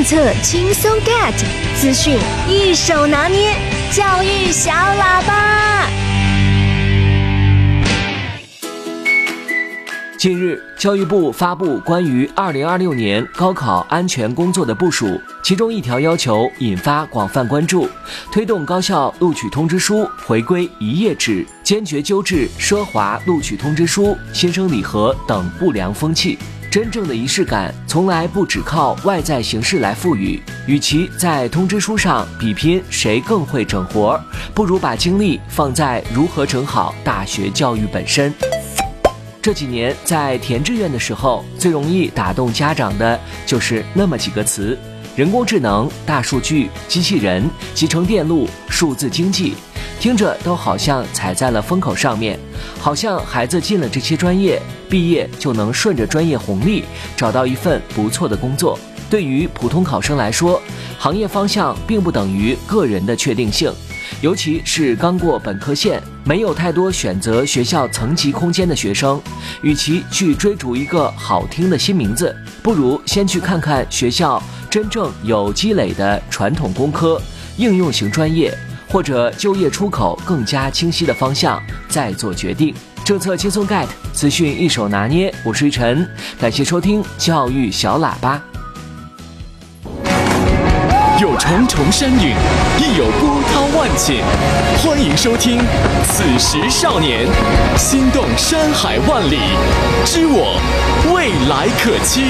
策轻松 get， 资讯一手拿捏，教育小喇叭。 近日，教育部发布关于2026年高考安全工作的部署，其中一条要求引发广泛关注，推动高校录取通知书回归一页制，坚决纠治奢华录取通知书、新生礼盒等不良风气。真正的仪式感从来不只靠外在形式来赋予，与其在通知书上比拼谁更会整活，不如把精力放在如何整好大学教育本身。这几年在填志愿的时候，最容易打动家长的就是那么几个词：人工智能、大数据、机器人、集成电路、数字经济，听着都好像踩在了风口上面，好像孩子进了这些专业，毕业就能顺着专业红利找到一份不错的工作。对于普通考生来说，行业方向并不等于个人的确定性，尤其是刚过本科线，没有太多选择学校层级空间的学生，与其去追逐一个好听的新名字，不如先去看看学校真正有积累的传统工科、应用型专业，或者就业出口更加清晰的方向，再做决定。政策轻松 get， 资讯一手拿捏，我是玉晨，感谢收听教育小喇叭。 有重重山岭，亦有波涛万顷。欢迎收听《此时少年》，心动山海万里，知我未来可期。